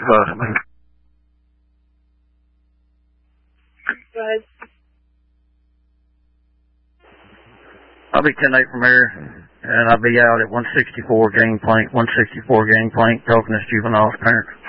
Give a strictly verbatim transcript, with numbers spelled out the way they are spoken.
husband. Go ahead. I'll be ten eight from here, and I'll be out at one sixty-four Gangplank, one sixty-four Gangplank, talking to this juvenile's parents.